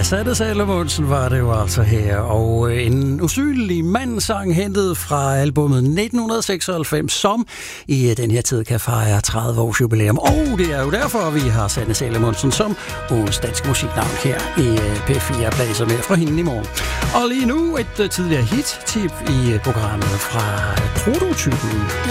Sanne Salomonsen var det jo altså her, og en usynlig mandsang hentet fra albumet 1996, som i den her tid kan fejre 30 års jubilæum. Og det er jo derfor, vi har Sanne Salomonsen som ugens dansk musiknavn her i P4 Blæser med fra hende i morgen. Og lige nu et tidligere hit-tip i programmet fra Prototypen.